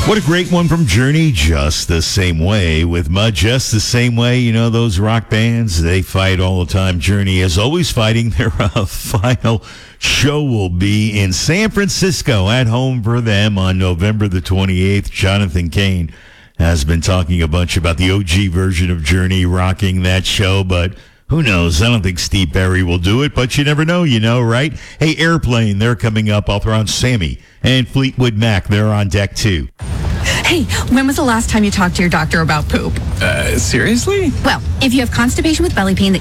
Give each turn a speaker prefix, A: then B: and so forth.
A: What a great one from Journey, Just the Same Way. With Mud, just the same way, you know, those rock bands, they fight all the time. Journey is always fighting. Their final show will be in San Francisco at home for them on November the 28th. Jonathan Cain has been talking a bunch about the OG version of Journey rocking that show, but who knows? I don't think Steve Perry will do it, but you never know, you know, right? Hey, Airplane, they're coming up. I'll throw on Sammy and Fleetwood Mac. They're on deck, too.
B: Hey, when was the last time you talked to your doctor about poop?
C: Seriously?
B: Well, if you have constipation with belly pain that